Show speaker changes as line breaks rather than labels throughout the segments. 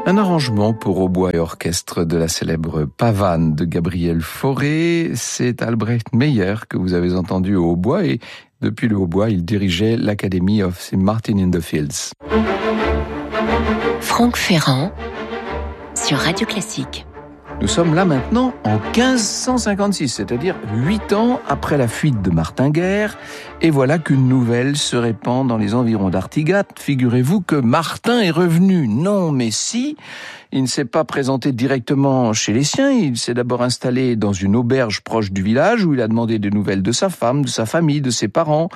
Un arrangement pour hautbois et orchestre de la célèbre Pavane de Gabriel Fauré. C'est Albrecht Meyer que vous avez entendu au hautbois et depuis le hautbois, il dirigeait l'Academy of St. Martin in the Fields.
Franck Ferrand sur Radio Classique.
Nous sommes là maintenant en 1556, c'est-à-dire 8 ans après la fuite de Martin Guerre, et voilà qu'une nouvelle se répand dans les environs d'Artigat. Figurez-vous que Martin est revenu. Non, mais si, il ne s'est pas présenté directement chez les siens, il s'est d'abord installé dans une auberge proche du village où il a demandé des nouvelles de sa femme, de sa famille, de ses parents.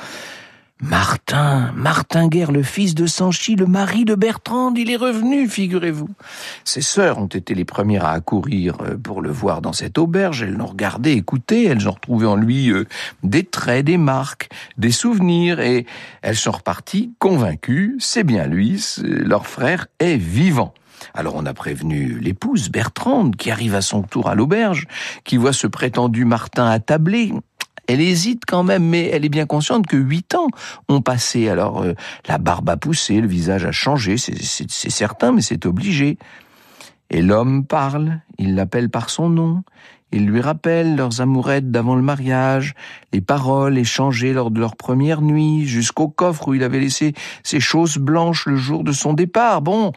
Martin Guerre, le fils de Sanchi, le mari de Bertrande, il est revenu, figurez-vous. Ses sœurs ont été les premières à accourir pour le voir dans cette auberge. Elles l'ont regardé, écouté, elles ont retrouvé en lui des traits, des marques, des souvenirs, et elles sont reparties convaincues, c'est bien lui, leur frère est vivant. Alors on a prévenu l'épouse, Bertrande, qui arrive à son tour à l'auberge, qui voit ce prétendu Martin attablé. Elle hésite quand même, mais elle est bien consciente que 8 ans ont passé. Alors, la barbe a poussé, le visage a changé, c'est certain, mais c'est obligé. Et l'homme parle, il l'appelle par son nom. Il lui rappelle leurs amourettes d'avant le mariage, les paroles échangées lors de leur première nuit, jusqu'au coffre où il avait laissé ses choses blanches le jour de son départ. Bon,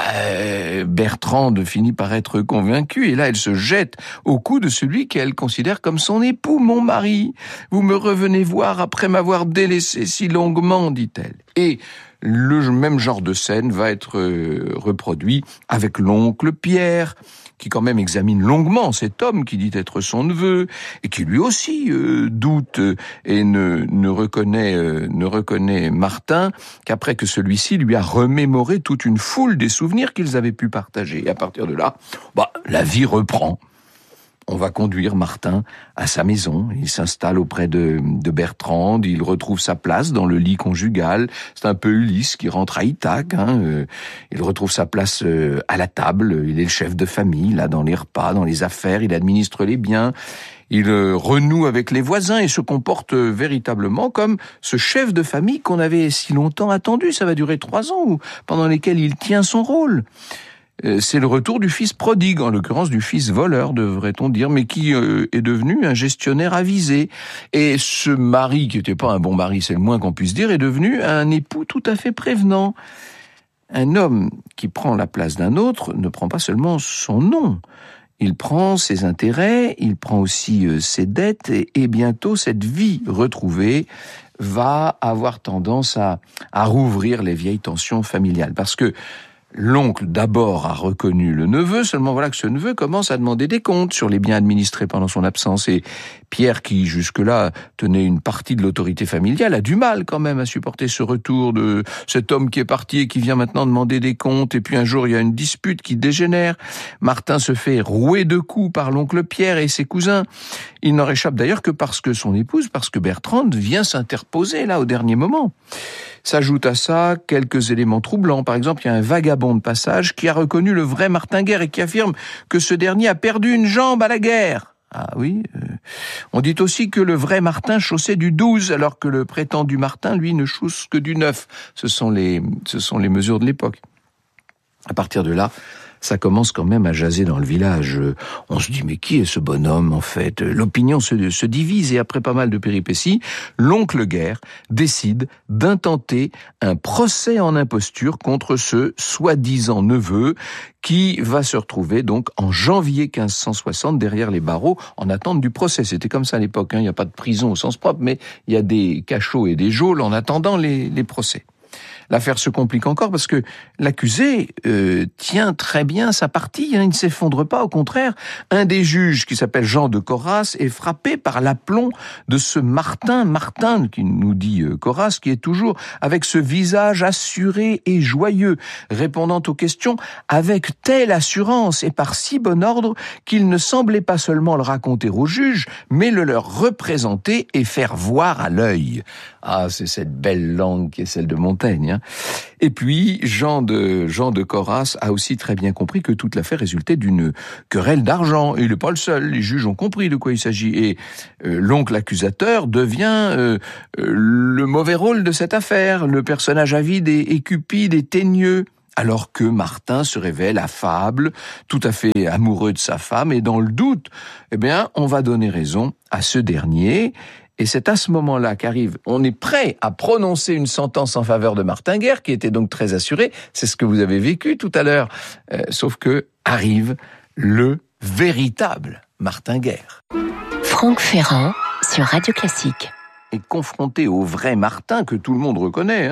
Bertrande finit par être convaincue, et là elle se jette au cou de celui qu'elle considère comme son époux. « Mon mari, vous me revenez voir après m'avoir délaissé si longuement, dit-elle. » Et le même genre de scène va être reproduit avec l'oncle Pierre, qui quand même examine longuement cet homme qui dit être son neveu, et qui lui aussi doute et ne reconnaît Martin qu'après que celui-ci lui a remémoré toute une foule des souvenirs qu'ils avaient pu partager. Et à partir de là, la vie reprend. On va conduire Martin à sa maison. Il s'installe auprès de Bertrande. Il retrouve sa place dans le lit conjugal. C'est un peu Ulysse qui rentre à Ithaque. Il retrouve sa place à la table. Il est le chef de famille, là, dans les repas, dans les affaires. Il administre les biens. Il renoue avec les voisins et se comporte véritablement comme ce chef de famille qu'on avait si longtemps attendu. Ça va durer 3 ans, pendant lesquels il tient son rôle. C'est le retour du fils prodigue, en l'occurrence du fils voleur, devrait-on dire, mais qui est devenu un gestionnaire avisé. Et ce mari, qui n'était pas un bon mari, c'est le moins qu'on puisse dire, est devenu un époux tout à fait prévenant. Un homme qui prend la place d'un autre ne prend pas seulement son nom. Il prend ses intérêts, il prend aussi ses dettes, et bientôt cette vie retrouvée va avoir tendance à rouvrir les vieilles tensions familiales. Parce que l'oncle, d'abord, a reconnu le neveu, seulement voilà que ce neveu commence à demander des comptes sur les biens administrés pendant son absence. Et Pierre, qui jusque-là tenait une partie de l'autorité familiale, a du mal quand même à supporter ce retour de cet homme qui est parti et qui vient maintenant demander des comptes. Et puis un jour, il y a une dispute qui dégénère. Martin se fait rouer de coups par l'oncle Pierre et ses cousins. Il n'en réchappe d'ailleurs que parce que Bertrande vient s'interposer là au dernier moment. S'ajoute à ça quelques éléments troublants. Par exemple, il y a un vagabond de passage qui a reconnu le vrai Martin Guerre et qui affirme que ce dernier a perdu une jambe à la guerre. Ah oui, on dit aussi que le vrai Martin chaussait du 12, alors que le prétendu Martin, lui, ne chausse que du 9. Ce sont les mesures de l'époque. À partir de là, ça commence quand même à jaser dans le village. On se dit, mais qui est ce bonhomme, en fait? L'opinion se divise, et après pas mal de péripéties, l'oncle Guerre décide d'intenter un procès en imposture contre ce soi-disant neveu, qui va se retrouver donc en janvier 1560 derrière les barreaux en attente du procès. C'était comme ça à l'époque, il n'y a pas de prison au sens propre, mais il y a des cachots et des geôles en attendant les procès. L'affaire se complique encore parce que l'accusé tient très bien sa partie, il ne s'effondre pas, au contraire. Un des juges, qui s'appelle Jean de Corras, est frappé par l'aplomb de ce Martin, qui nous dit Corras, qui est toujours avec ce visage assuré et joyeux, répondant aux questions avec telle assurance et par si bon ordre qu'il ne semblait pas seulement le raconter aux juges, mais le leur représenter et faire voir à l'œil. Ah, c'est cette belle langue qui est celle de Montaigne. Et puis, Jean de Corras a aussi très bien compris que toute l'affaire résultait d'une querelle d'argent. Et il n'est pas le seul, les juges ont compris de quoi il s'agit. Et l'oncle accusateur devient le mauvais rôle de cette affaire, le personnage avide et cupide et teigneux. alors que Martin se révèle affable, tout à fait amoureux de sa femme, et dans le doute, on va donner raison à ce dernier. Et c'est à ce moment-là qu'arrive, on est prêt à prononcer une sentence en faveur de Martin Guerre, qui était donc très assuré. C'est ce que vous avez vécu tout à l'heure. Sauf que arrive le véritable Martin Guerre.
Franck Ferrand sur Radio Classique.
Et confronté au vrai Martin que tout le monde reconnaît,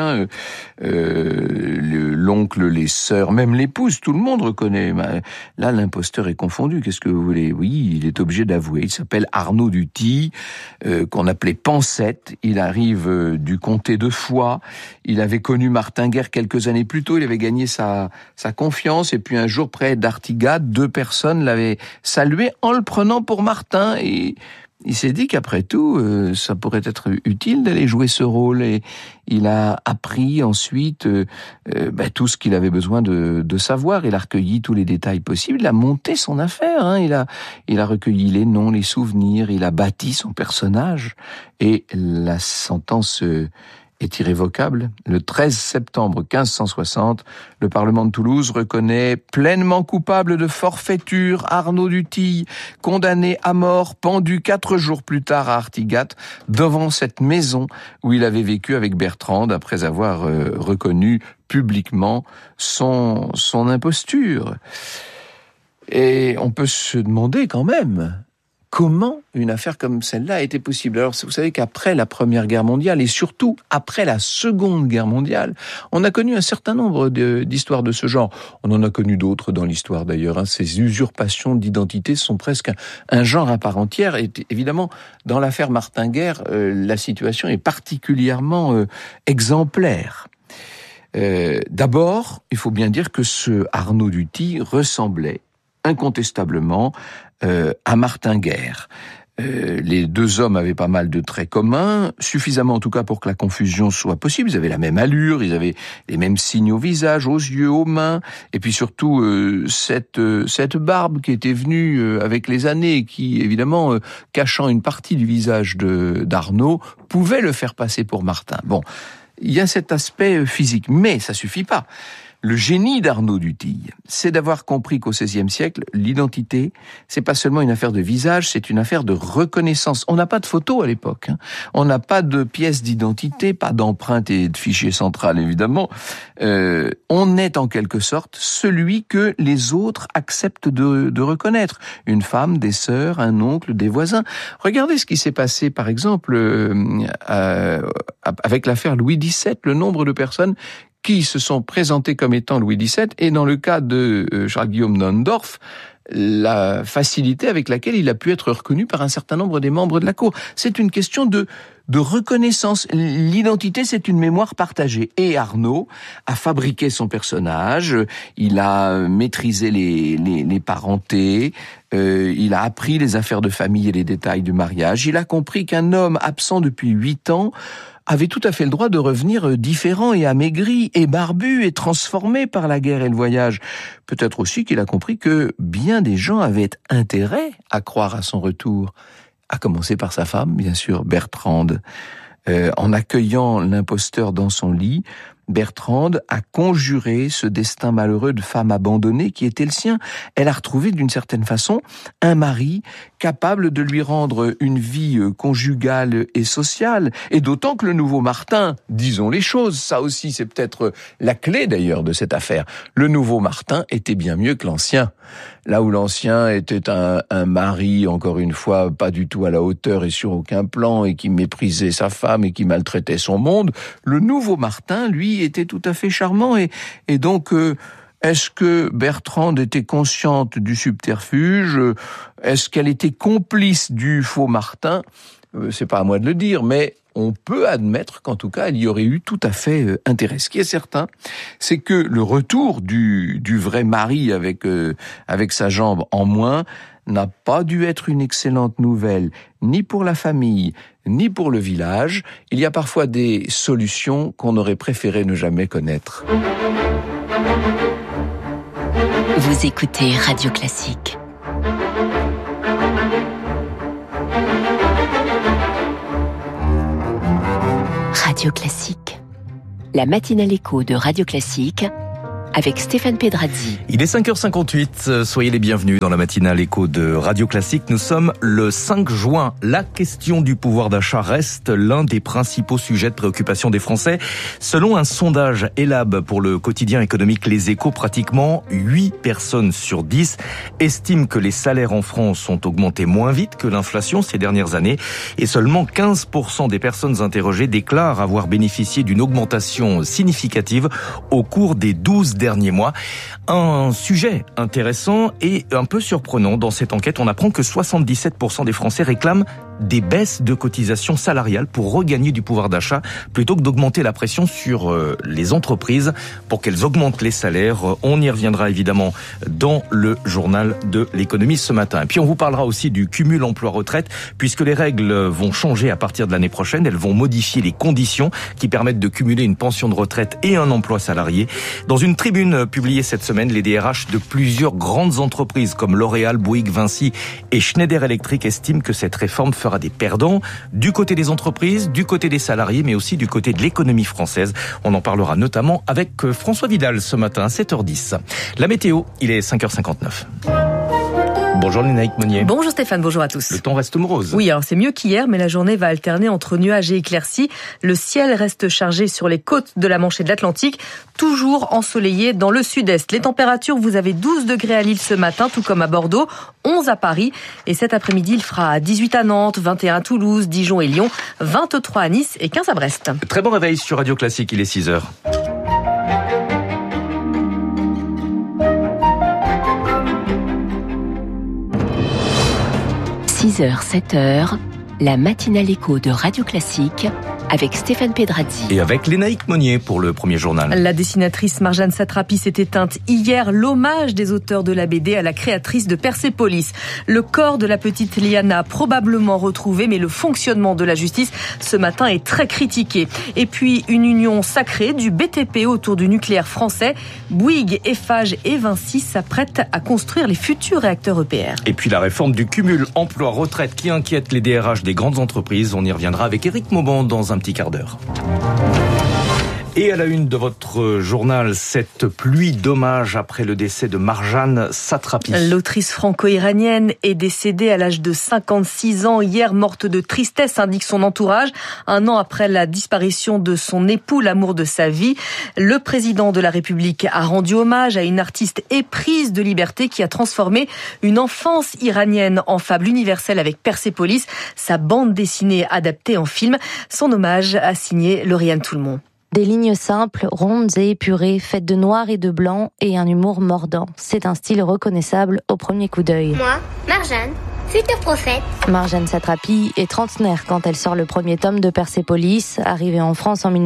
l'oncle, les sœurs, même l'épouse, tout le monde reconnaît. Là, l'imposteur est confondu. Qu'est-ce que vous voulez ? Oui, il est obligé d'avouer. Il s'appelle Arnaud du Tilly, qu'on appelait Pansette. Il arrive du comté de Foix. Il avait connu Martin Guerre quelques années plus tôt. Il avait gagné sa confiance. Et puis un jour, près d'Artigat, 2 personnes l'avaient salué en le prenant pour Martin. Et il s'est dit qu'après tout, ça pourrait être utile d'aller jouer ce rôle, et il a appris ensuite tout ce qu'il avait besoin de savoir. Il a recueilli tous les détails possibles, il a monté son affaire, il a recueilli les noms, les souvenirs, il a bâti son personnage, et la sentence est irrévocable. Le 13 septembre 1560, le Parlement de Toulouse reconnaît pleinement coupable de forfaiture Arnaud du Tilly, condamné à mort, pendu 4 jours plus tard à Artigat, devant cette maison où il avait vécu avec Bertrande, après avoir reconnu publiquement son imposture. Et on peut se demander quand même comment une affaire comme celle-là a été possible. Alors, vous savez qu'après la Première Guerre mondiale, et surtout après la Seconde Guerre mondiale, on a connu un certain nombre d'histoires de ce genre. On en a connu d'autres dans l'histoire d'ailleurs. Ces usurpations d'identité sont presque un genre à part entière. Et évidemment, dans l'affaire Martin Guerre, la situation est particulièrement exemplaire. D'abord, il faut bien dire que ce Arnaud du Tilly ressemblait incontestablement à Martin Guerre. Les 2 hommes avaient pas mal de traits communs, suffisamment en tout cas pour que la confusion soit possible. Ils avaient la même allure, ils avaient les mêmes signes au visage, aux yeux, aux mains, et puis surtout cette barbe qui était venue avec les années, qui évidemment, cachant une partie du visage d'Arnaud, pouvait le faire passer pour Martin. Bon, il y a cet aspect physique, mais ça suffit pas. Le génie d'Arnaud du Tilly, c'est d'avoir compris qu'au XVIe siècle, l'identité, c'est pas seulement une affaire de visage, c'est une affaire de reconnaissance. On n'a pas de photos à l'époque, on n'a pas de pièces d'identité, pas d'empreintes et de fichier central évidemment. On est en quelque sorte celui que les autres acceptent de reconnaître. Une femme, des sœurs, un oncle, des voisins. Regardez ce qui s'est passé par exemple avec l'affaire Louis XVII, le nombre de personnes qui se sont présentés comme étant Louis XVII, et dans le cas de Charles-Guillaume Naundorf, la facilité avec laquelle il a pu être reconnu par un certain nombre des membres de la cour. C'est une question de reconnaissance. L'identité, c'est une mémoire partagée. Et Arnaud a fabriqué son personnage, il a maîtrisé les parentés, il a appris les affaires de famille et les détails du mariage, il a compris qu'un homme absent depuis 8 ans avait tout à fait le droit de revenir différent et amaigri et barbu et transformé par la guerre et le voyage. Peut-être aussi qu'il a compris que bien des gens avaient intérêt à croire à son retour, à commencer par sa femme, bien sûr, Bertrande. En accueillant l'imposteur dans son lit, Bertrande a conjuré ce destin malheureux de femme abandonnée qui était le sien. Elle a retrouvé d'une certaine façon un mari capable de lui rendre une vie conjugale et sociale. Et d'autant que le nouveau Martin, disons les choses, ça aussi c'est peut-être la clé d'ailleurs de cette affaire, le nouveau Martin était bien mieux que l'ancien. Là où l'ancien était un mari, encore une fois, pas du tout à la hauteur et sur aucun plan, et qui méprisait sa femme et qui maltraitait son monde, le nouveau Martin, lui, était tout à fait charmant. Et donc, est-ce que Bertrande était consciente du subterfuge ? Est-ce qu'elle était complice du faux Martin ? C'est pas à moi de le dire, mais on peut admettre qu'en tout cas, il y aurait eu tout à fait intérêt. Ce qui est certain, c'est que le retour du vrai mari avec sa jambe en moins n'a pas dû être une excellente nouvelle, ni pour la famille, ni pour le village. Il y a parfois des solutions qu'on aurait préféré ne jamais connaître.
Vous écoutez Radio Classique. Radio Classique. La matinale écho de Radio Classique avec Stéphane Pedrazzi.
Il est 5h58, soyez les bienvenus dans la matinale écho de Radio Classique. Nous sommes le 5 juin. La question du pouvoir d'achat reste l'un des principaux sujets de préoccupation des Français. Selon un sondage Elab pour le quotidien économique Les Échos, pratiquement 8 personnes sur 10 estiment que les salaires en France ont augmenté moins vite que l'inflation ces dernières années et seulement 15% des personnes interrogées déclarent avoir bénéficié d'une augmentation significative au cours des 12 derniers mois. Un sujet intéressant et un peu surprenant dans cette enquête, on apprend que 77% des Français réclament des baisses de cotisations salariales pour regagner du pouvoir d'achat plutôt que d'augmenter la pression sur les entreprises pour qu'elles augmentent les salaires. On y reviendra évidemment dans le journal de l'économie ce matin. Et puis on vous parlera aussi du cumul emploi-retraite puisque les règles vont changer à partir de l'année prochaine. Elles vont modifier les conditions qui permettent de cumuler une pension de retraite et un emploi salarié. Dans une tribune publiée cette semaine, les DRH de plusieurs grandes entreprises comme L'Oréal, Bouygues, Vinci et Schneider Electric estiment que cette réforme fera des perdants du côté des entreprises, du côté des salariés, mais aussi du côté de l'économie française. On en parlera notamment avec François Vidal ce matin à 7h10. La météo, il est 5h59. Bonjour Lénaïque Monnier.
Bonjour Stéphane, bonjour à tous.
Le temps reste morose.
Oui, alors c'est mieux qu'hier, mais la journée va alterner entre nuages et éclaircies. Le ciel reste chargé sur les côtes de la Manche et de l'Atlantique, toujours ensoleillé dans le sud-est. Les températures, vous avez 12 degrés à Lille ce matin, tout comme à Bordeaux, 11 à Paris. Et cet après-midi, il fera 18 à Nantes, 21 à Toulouse, Dijon et Lyon, 23 à Nice et 15 à Brest.
Très bon réveil sur Radio Classique, il est 6h.
6h, 7h, la matinale écho de Radio Classique avec Stéphane Pedrazzi.
Et avec Lénaïque Monnier pour le premier journal.
La dessinatrice Marjane Satrapi s'est éteinte hier. L'hommage des auteurs de la BD à la créatrice de Persépolis. Le corps de la petite Liana probablement retrouvé, mais le fonctionnement de la justice ce matin est très critiqué. Et puis une union sacrée du BTP autour du nucléaire français. Bouygues, Eiffage et Vinci s'apprêtent à construire les futurs réacteurs EPR.
Et puis la réforme du cumul emploi-retraite qui inquiète les DRH des grandes entreprises. On y reviendra avec Éric Mauban dans un petit quart d'heure. Et à la une de votre journal, cette pluie d'hommages après le décès de Marjane Satrapi.
L'autrice franco-iranienne est décédée à l'âge de 56 ans, hier morte de tristesse, indique son entourage. Un an après la disparition de son époux, l'amour de sa vie, le président de la République a rendu hommage à une artiste éprise de liberté qui a transformé une enfance iranienne en fable universelle avec Persépolis, sa bande dessinée adaptée en film. Son hommage a signé Lauriane Toulmont.
Des lignes simples, rondes et épurées, faites de noir et de blanc et un humour mordant. C'est un style reconnaissable au premier coup d'œil.
Moi, Marjane, futur prophète.
Marjane Satrapi est trentenaire quand elle sort le premier tome de Persépolis. Arrivée en France en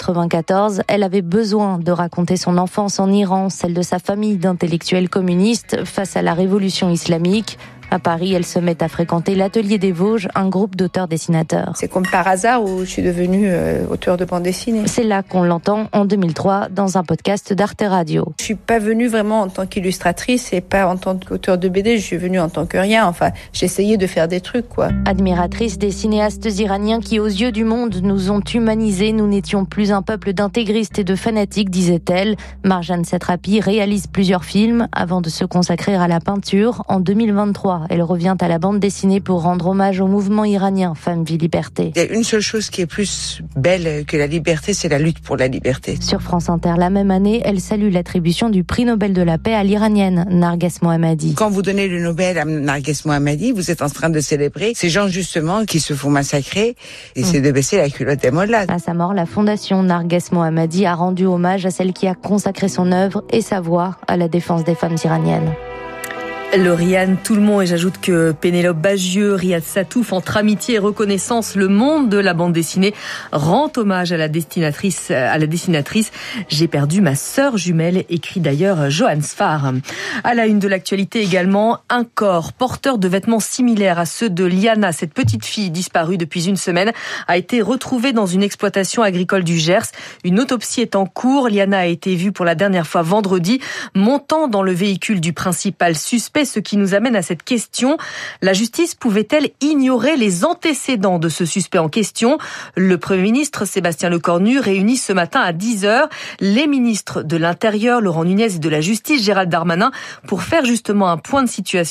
1994, elle avait besoin de raconter son enfance en Iran, celle de sa famille d'intellectuels communistes face à la révolution islamique. À Paris, elle se met à fréquenter l'Atelier des Vosges, un groupe d'auteurs-dessinateurs.
C'est comme par hasard où je suis devenue auteur de bande dessinée.
C'est là qu'on l'entend en 2003 dans un podcast d'Arte Radio.
Je suis pas venue vraiment en tant qu'illustratrice et pas en tant qu'auteur de BD, je suis venue en tant que rien. Enfin, j'essayais de faire des trucs, quoi.
Admiratrice des cinéastes iraniens qui, aux yeux du monde, nous ont humanisés, nous n'étions plus un peuple d'intégristes et de fanatiques, disait-elle. Marjane Satrapi réalise plusieurs films avant de se consacrer à la peinture. En 2023, elle revient à la bande dessinée pour rendre hommage au mouvement iranien Femmes, Vie, Liberté.
Il y a une seule chose qui est plus belle que la liberté, c'est la lutte pour la liberté.
Sur France Inter, la même année, elle salue l'attribution du prix Nobel de la paix à l'Iranienne Narges Mohammadi.
Quand vous donnez le Nobel à Narges Mohammadi, vous êtes en train de célébrer ces gens justement qui se font massacrer et c'est de baisser la culotte des mollahs.
À sa mort, la fondation Narges Mohammadi a rendu hommage à celle qui a consacré son œuvre et sa voix à la défense des femmes iraniennes.
Lauriane Toulmont, et j'ajoute que Pénélope Bagieux, Riyad Satouf, entre amitié et reconnaissance, le monde de la bande dessinée rend hommage à la dessinatrice. J'ai perdu ma sœur jumelle, écrit d'ailleurs Johan Sfar. À la une de l'actualité également, un corps porteur de vêtements similaires à ceux de Liana, cette petite fille disparue depuis une semaine, a été retrouvé dans une exploitation agricole du Gers. Une autopsie est en cours. Liana a été vue pour la dernière fois vendredi, montant dans le véhicule du principal suspect suspect, ce qui nous amène à cette question. La justice pouvait-elle ignorer les antécédents de ce suspect en question? Le Premier ministre Sébastien Lecornu réunit ce matin à 10h les ministres de l'Intérieur, Laurent Nunez, et de la Justice, Gérald Darmanin, pour faire justement un point de situation.